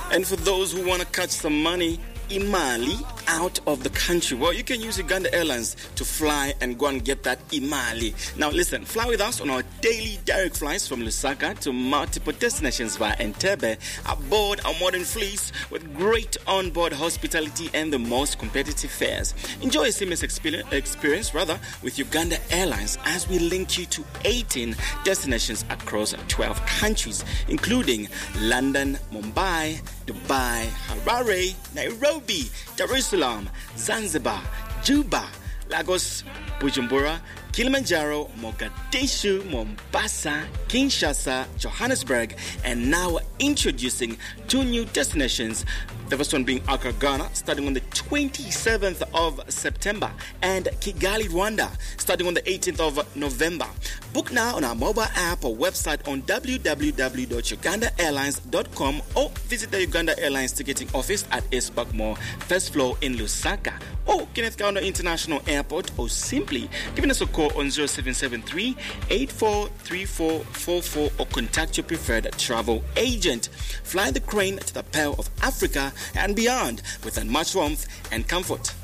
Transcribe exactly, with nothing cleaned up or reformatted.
And for those who want to catch some money, Imali out of the country, well, you can use Uganda Airlines to fly and go and get that Imali. Now listen, fly with us on our daily direct flights from Lusaka to multiple destinations via Entebbe aboard our modern fleets with great onboard hospitality and the most competitive fares. Enjoy a seamless experience, experience rather with Uganda Airlines as we link you to eighteen destinations across twelve countries, including London, Mumbai, Dubai, Harare, Nairobi, Dar es Salaam, Zanzibar, Juba, Lagos, Bujumbura, Kilimanjaro, Mogadishu, Mombasa, Kinshasa, Johannesburg, and now introducing two new destinations. The first one being Accra, Ghana, starting on the twenty-seventh of September, and Kigali, Rwanda, starting on the eighteenth of November. Book now on our mobile app or website on w w w dot uganda airlines dot com or visit the Uganda Airlines ticketing office at Espark Mall, first floor in Lusaka, or Kenneth Kaunda International Airport, or simply giving us a call on zero seven seven three, eight four three four four four or contact your preferred travel agent. Fly the crane to the Pearl of Africa and beyond with unmatched warmth and comfort.